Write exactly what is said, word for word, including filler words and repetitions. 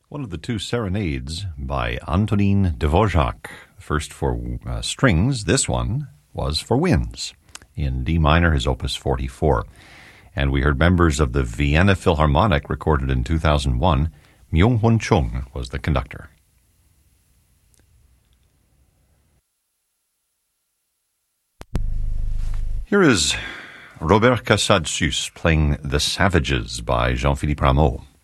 One of the two serenades by Antonin Dvorak. First for uh, strings, this one was for winds. In D minor, his opus forty-four. And we heard members of the Vienna Philharmonic, recorded in two thousand one. Myung-Hun Chung was the conductor. Here is Robert Casadesus playing The Savages by Jean-Philippe Rameau.